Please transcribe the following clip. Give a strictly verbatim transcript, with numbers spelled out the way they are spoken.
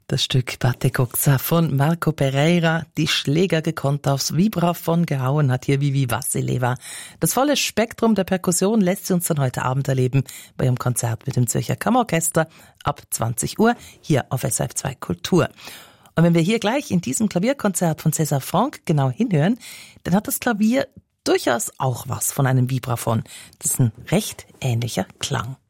Das Stück Batecoxa von Marco Pereira, die Schläger gekonnt aufs Vibraphon gehauen hat hier Vivi Vassileva. Das volle Spektrum der Perkussion lässt sie uns dann heute Abend erleben bei ihrem Konzert mit dem Zürcher Kammerorchester ab zwanzig Uhr hier auf S R F zwei Kultur. Und wenn wir hier gleich in diesem Klavierkonzert von César Franck genau hinhören, dann hat das Klavier durchaus auch was von einem Vibraphon. Das ist ein recht ähnlicher Klang.